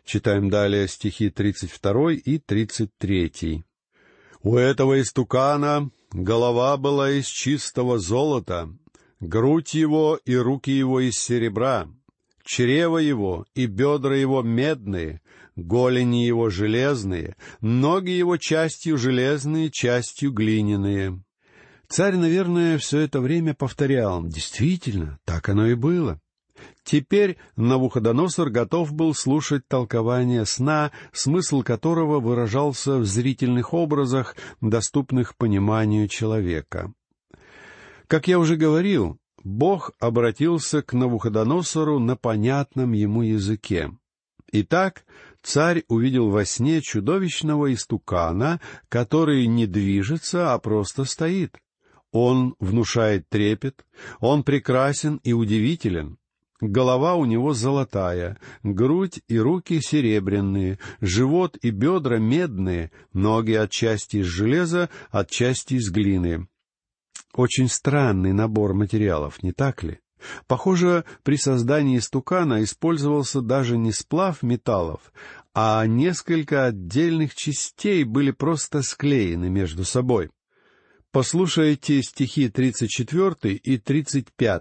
Читаем далее стихи 32 и 33. «У этого истукана голова была из чистого золота, грудь его и руки его из серебра, чрево его и бедра его медные, голени его железные, ноги его частью железные, частью глиняные». Царь, наверное, все это время повторял: действительно, так оно и было. Теперь Навуходоносор готов был слушать толкование сна, смысл которого выражался в зрительных образах, доступных пониманию человека. Как я уже говорил, Бог обратился к Навуходоносору на понятном ему языке. Итак, царь увидел во сне чудовищного истукана, который не движется, а просто стоит. Он внушает трепет, он прекрасен и удивителен. Голова у него золотая, грудь и руки серебряные, живот и бедра медные, ноги отчасти из железа, отчасти из глины. Очень странный набор материалов, не так ли? Похоже, при создании истукана использовался даже не сплав металлов, а несколько отдельных частей были просто склеены между собой. Послушайте стихи 34 и 35.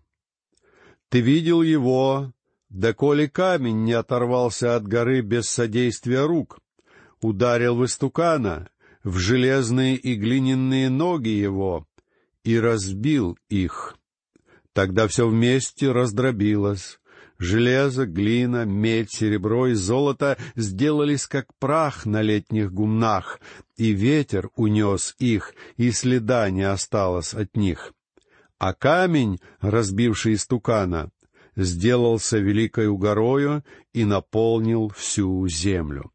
«Ты видел его, доколе камень не оторвался от горы без содействия рук, ударил в истукана, в железные и глиняные ноги его, и разбил их. Тогда все вместе раздробилось. Железо, глина, медь, серебро и золото сделались как прах на летних гумнах, и ветер унес их, и следа не осталось от них. А камень, разбивший истукана, сделался великою горою и наполнил всю землю».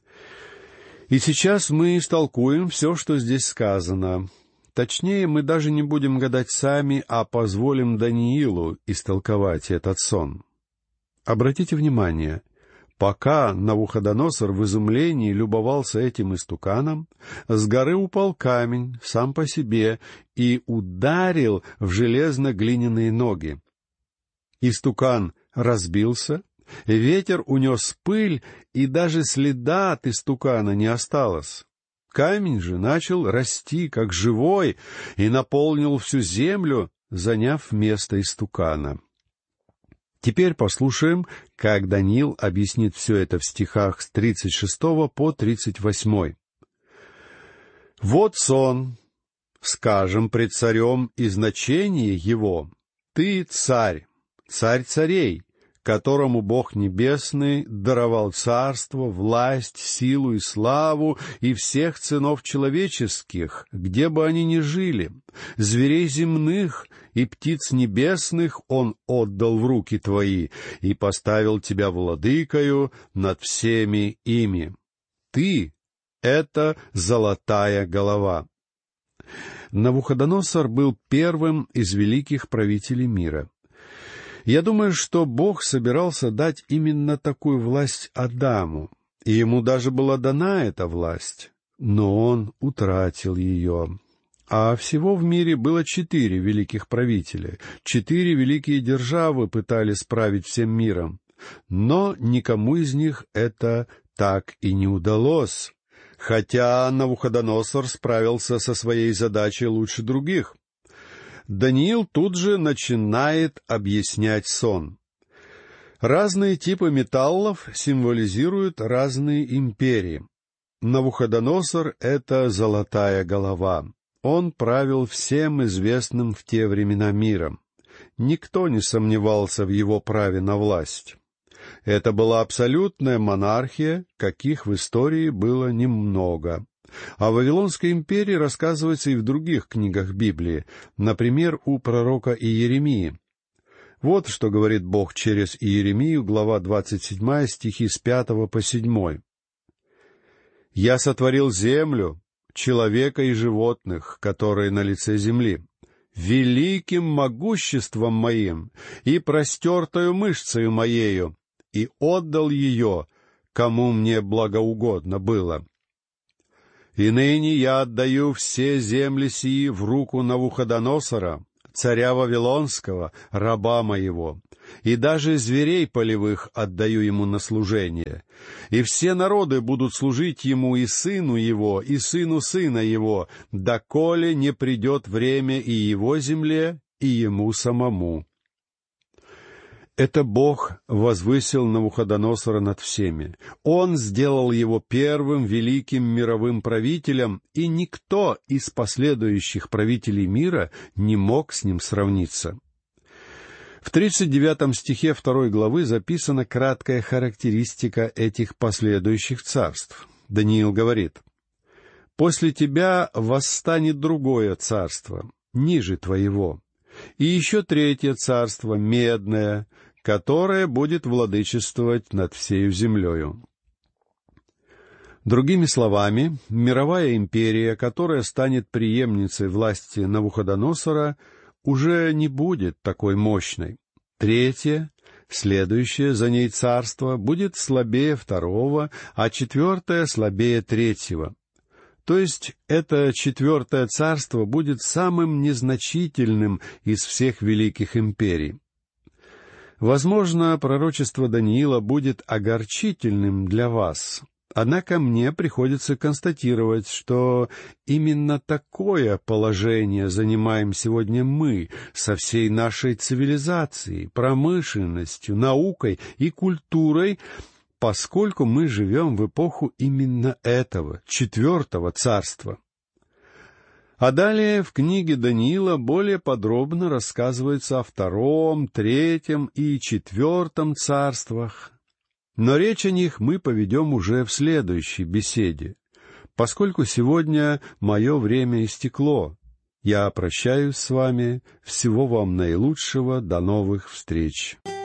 И сейчас мы истолкуем все, что здесь сказано. Точнее, мы даже не будем гадать сами, а позволим Даниилу истолковать этот сон. Обратите внимание, пока Навуходоносор в изумлении любовался этим истуканом, с горы упал камень сам по себе и ударил в железно-глиняные ноги. Истукан разбился, ветер унес пыль, и даже следа от истукана не осталось. Камень же начал расти, как живой, и наполнил всю землю, заняв место истукана. Теперь послушаем, как Даниил объяснит все это в стихах с 36 по 38. «Вот сон, скажем пред царем, и значение его. Ты царь, царь царей, которому Бог Небесный даровал царство, власть, силу и славу и всех сынов человеческих, где бы они ни жили. Зверей земных и птиц небесных Он отдал в руки твои и поставил тебя владыкою над всеми ими. Ты — это золотая голова». Навуходоносор был первым из великих правителей мира. Я думаю, что Бог собирался дать именно такую власть Адаму, и ему даже была дана эта власть, но он утратил ее. А всего в мире было 4 великих правителя, 4 великие державы пытались править всем миром, но никому из них это так и не удалось, хотя Навуходоносор справился со своей задачей лучше других. Даниил тут же начинает объяснять сон. Разные типы металлов символизируют разные империи. Навуходоносор — это золотая голова. Он правил всем известным в те времена миром. Никто не сомневался в его праве на власть. Это была абсолютная монархия, каких в истории было немного. О Вавилонской империи рассказывается и в других книгах Библии, например, у пророка Иеремии. Вот что говорит Бог через Иеремию, глава 27, стихи с 5 по 7. «Я сотворил землю, человека и животных, которые на лице земли, великим могуществом моим и простертою мышцею моею, и отдал ее, кому мне благоугодно было. И ныне я отдаю все земли сии в руку Навуходоносора, царя Вавилонского, раба моего, и даже зверей полевых отдаю ему на служение. И все народы будут служить ему и сыну его, и сыну сына его, доколе не придет время и его земле, и ему самому». Это Бог возвысил Навуходоносора над всеми. Он сделал его первым великим мировым правителем, и никто из последующих правителей мира не мог с ним сравниться. В 39 стихе 2 главы записана краткая характеристика этих последующих царств. Даниил говорит: «После тебя восстанет другое царство, ниже твоего, и еще третье царство, медное, которое будет владычествовать над всею землею». Другими словами, мировая империя, которая станет преемницей власти Навуходоносора, уже не будет такой мощной. Третье, следующее за ней царство, будет слабее второго, а четвертое слабее третьего. То есть это четвертое царство будет самым незначительным из всех великих империй. Возможно, пророчество Даниила будет огорчительным для вас, однако мне приходится констатировать, что именно такое положение занимаем сегодня мы со всей нашей цивилизацией, промышленностью, наукой и культурой, поскольку мы живем в эпоху именно этого, четвертого царства. А далее в книге Даниила более подробно рассказывается о втором, третьем и четвертом царствах. Но речь о них мы поведем уже в следующей беседе, поскольку сегодня мое время истекло. Я прощаюсь с вами. Всего вам наилучшего. До новых встреч.